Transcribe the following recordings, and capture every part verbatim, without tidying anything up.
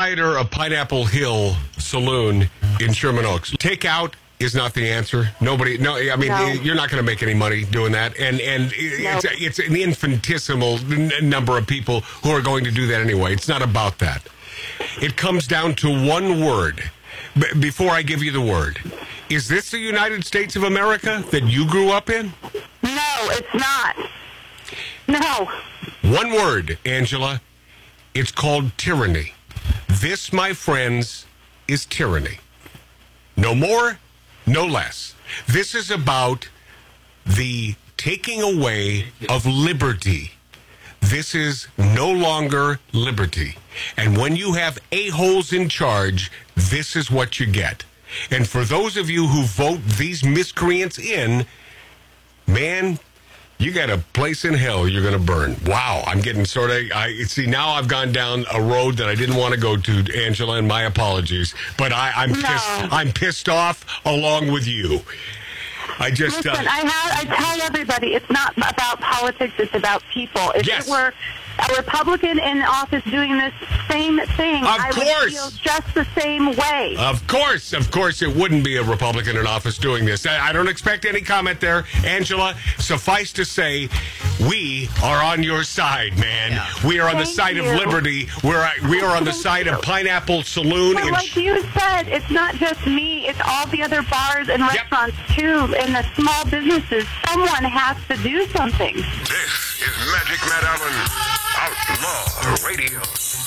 proprietor of Pineapple Hill Saloon in Sherman Oaks. Takeout is not the answer. Nobody, no, I mean, No. you're not going to make any money doing that. And and it's, No. it's an infinitesimal n- number of people who are going to do that anyway. It's not about that. It comes down to one word. B- before I give you the word, is this the United States of America that you grew up in? No, it's not. No. One word, Angela. It's called tyranny. This, my friends, is tyranny. No more, no less. This is about the taking away of liberty. This is no longer liberty. And when you have a-holes in charge, this is what you get. And for those of you who vote these miscreants in, man, you got a place in hell you're going to burn. Wow, I'm getting sort of, I see, now I've gone down a road that I didn't want to go to, Angela, and my apologies. But I, I'm, No. pissed, I'm pissed off along with you. I just... Listen, uh, I have, I tell everybody, it's not about politics, it's about people. If Yes. it were a Republican in office doing this same thing, Of I course. would feel just the same way. Of course, of course, it wouldn't be a Republican in office doing this. I, I don't expect any comment there, Angela. Suffice to say, we are on your side, man. Yeah. We are on the Thank side you. of liberty. We're we are on the Thank side you. of Pineapple Saloon. But in like you said, it's not just me, it's all the other bars and restaurants too, and the small businesses. Someone has to do something. This is Magic Matt Allen, Outlaw Radio.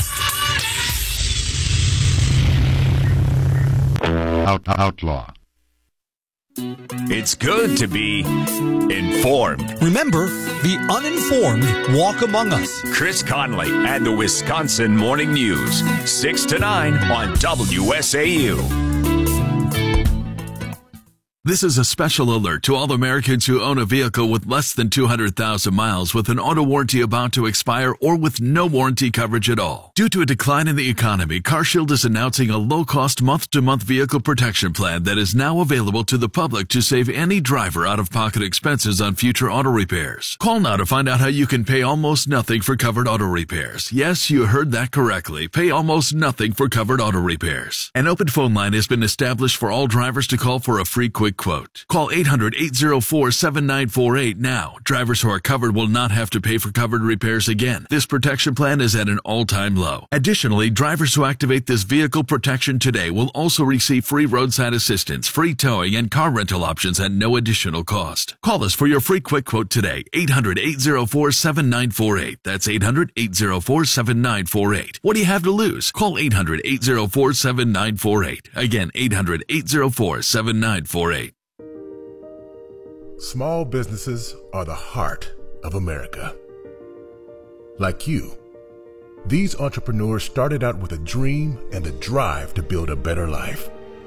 Out, outlaw. It's good to be informed. Remember, the uninformed walk among us. Chris Conley and the Wisconsin Morning News, six to nine on W S A U. This is a special alert to all Americans who own a vehicle with less than two hundred thousand miles with an auto warranty about to expire or with no warranty coverage at all. Due to a decline in the economy, CarShield is announcing a low-cost month-to-month vehicle protection plan that is now available to the public to save any driver out-of-pocket expenses on future auto repairs. Call now to find out how you can pay almost nothing for covered auto repairs. Yes, you heard that correctly. Pay almost nothing for covered auto repairs. An open phone line has been established for all drivers to call for a free quick quote. Call eight hundred, eight oh four, seven nine four eight now. Drivers who are covered will not have to pay for covered repairs again. This protection plan is at an all-time low. Additionally, drivers who activate this vehicle protection today will also receive free roadside assistance, free towing, and car rental options at no additional cost. Call us for your free quick quote today. eight hundred, eight oh four, seven nine four eight. That's eight hundred, eight oh four, seven nine four eight. What do you have to lose? Call eight hundred, eight oh four, seven nine four eight. Again, eight hundred, eight oh four, seven nine four eight. Small businesses are the heart of America. Like you, these entrepreneurs started out with a dream and a drive to build a better life.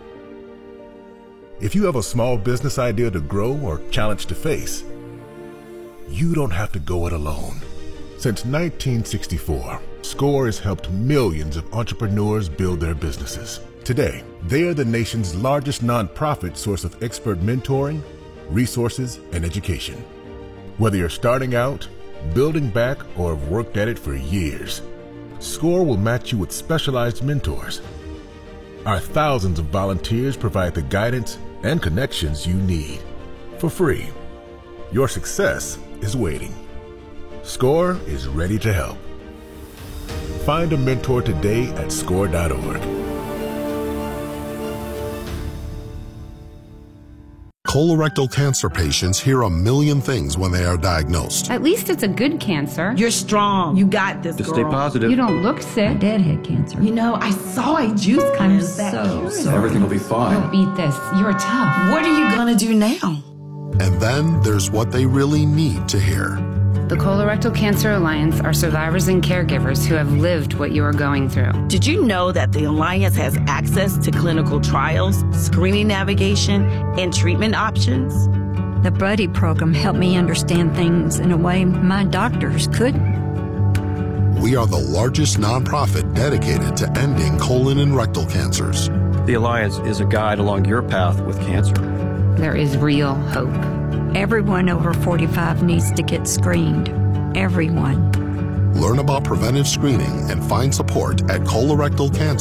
If you have a small business idea to grow or challenge to face, you don't have to go it alone. Since nineteen sixty-four, SCORE has helped millions of entrepreneurs build their businesses. Today, they are the nation's largest nonprofit source of expert mentoring, resources, and education. Whether you're starting out, building back, or have worked at it for years, SCORE will match you with specialized mentors. Our thousands of volunteers provide the guidance and connections you need for free. Your success is waiting. SCORE is ready to help. Find a mentor today at score dot org. Colorectal cancer patients hear a million things when they are diagnosed. At least it's a good cancer. You're strong. You got this, Just girl. stay positive. You don't look sick. My dad had cancer. You know, I saw a juice I'm cleanse that so cure. sorry. Everything will be fine. You'll beat this. You're tough. What are you gonna do now? And then there's what they really need to hear. The Colorectal Cancer Alliance are survivors and caregivers who have lived what you are going through. Did you know that the Alliance has access to clinical trials, screening navigation, and treatment options? The Buddy program helped me understand things in a way my doctors couldn't. We are the largest nonprofit dedicated to ending colon and rectal cancers. The Alliance is a guide along your path with cancer. There is real hope. Everyone over forty-five needs to get screened. Everyone. Learn about preventive screening and find support at colorectal cancer.